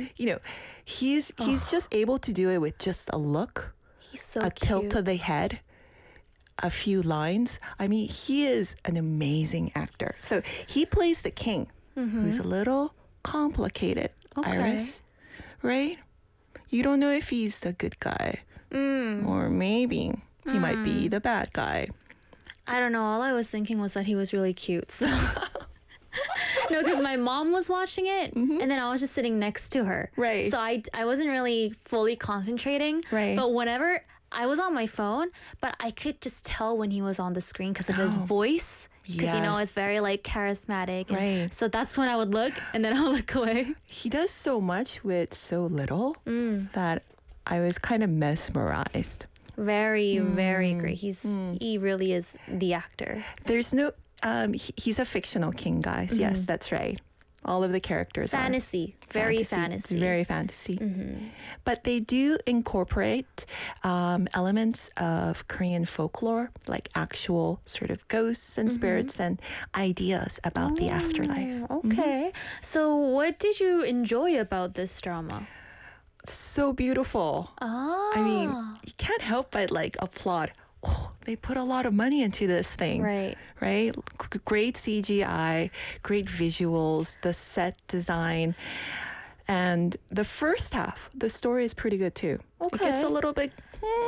you know, he's just able to do it with just a look, He's so a cute. tilt of the head, a few lines. I mean, he is an amazing actor. So he plays the king, who's a little complicated. Okay. Iris, right? You don't know if he's the good guy, or maybe he might be the bad guy. I don't know. All I was thinking was that he was really cute. So no, because my mom was watching it, and then I was just sitting next to her. Right. So I wasn't really fully concentrating. Right. But whenever I was on my phone, but I could just tell when he was on the screen because of his voice. Because you know it's Yes. very like charismatic. And Right. So that's when I would look, and then I'll look away. He does so much with so little that I was kind of mesmerized. Very, very great. He really is the actor. There's no, he's a fictional king, guys. Yes, that's right. All of the characters Fantasy. are Very It's fantasy. very fantasy. But they do incorporate elements of Korean folklore, like actual sort of ghosts and spirits and ideas about the afterlife. Okay. So what did you enjoy about this drama? So beautiful. Ah. I mean, you can't help but like applaud. Oh, they put a lot of money into this thing. Right. Right? Great CGI, great visuals, the set design. And the first half, the story is pretty good too. It gets Okay. a little bit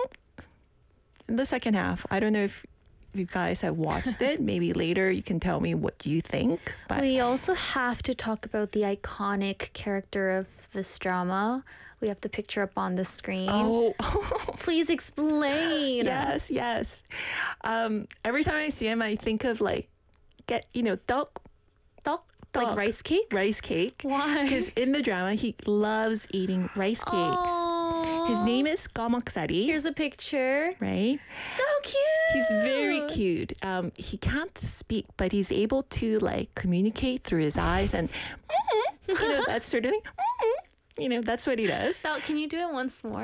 in the second half. I don't know if you guys have watched it. Maybe later you can tell me what you think. But We also have to talk about the iconic character of this drama. We have the picture up on the screen. oh, Please explain. yes. Every time I see him, I think of like duck Dok? Like rice cake? rice cake. Why? Because in the drama, he loves eating rice cakes. Aww. His name is Gamoksari, Here's a picture. right? So cute. He's very cute. He can't speak, but he's able to like communicate through his eyes and that sort of thing. That's what he does. So can you do it once more?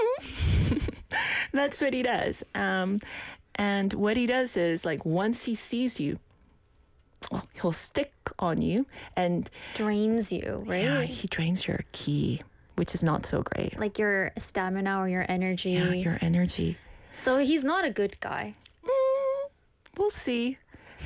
That's what he does. And what he does is like once he sees you, well, he'll stick on you and Drains you, right? yeah, he drains your ki, which is not so great. Like your stamina or your energy. Yeah, your energy. So he's not a good guy. We'll see.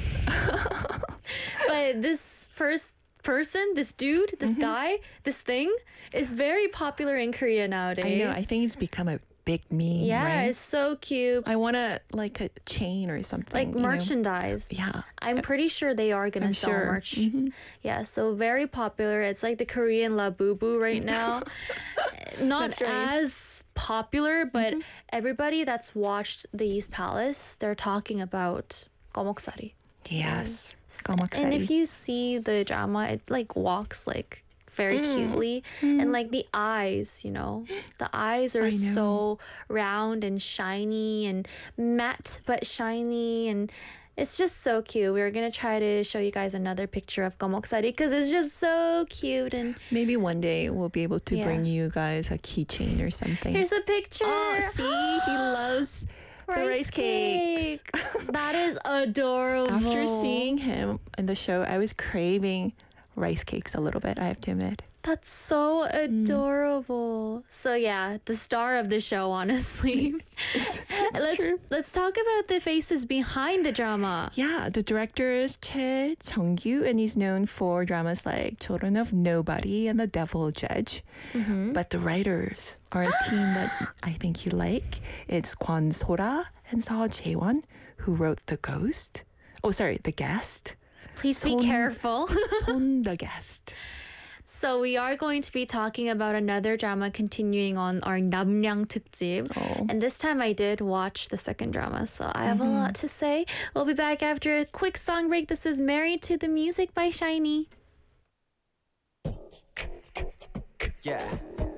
But this person, this dude, this guy, this thing is very popular in Korea nowadays. I know. I think it's become a big meme. Yeah, right? it's so cute. I want to like a chain or something. Like merchandise. Yeah. I'm pretty sure they are gonna I'm sell sure. merch. Yeah, so very popular. It's like the Korean Labubu right now. Not That's right. as popular, but everybody that's watched the East Palace, they're talking about Gomoksari. Yes. And if you see the drama, it like walks like very cutely, and like the eyes, the eyes are I know. so round and shiny and matte but shiny, and it's just so cute. We're gonna try to show you guys another picture of Gomoksari because it's just so cute. And Maybe one day we'll be able to Yeah. bring you guys a keychain or something. here's a picture. Oh, see, he loves the rice cakes. cake. That is adorable. After seeing him in the show, I was craving rice cakes a little bit, I have to admit. That's so adorable. So yeah, the star of the show, honestly. true. Let's talk about the faces behind the drama. Yeah, the director is Choi Jung-gyu, and he's known for dramas like Children of Nobody and The Devil Judge. But the writers are a team that I think you like. It's Kwon Sora and Seo Jae-won, who wrote The Ghost. Oh, sorry, The Guest. Please be Son- careful. Son the Guest. So we are going to be talking about another drama continuing on our Namryang 특집. Oh. And this time I did watch the second drama, so I have a lot to say. We'll be back after a quick song break. This is Married to the Music by Shiny. Yeah.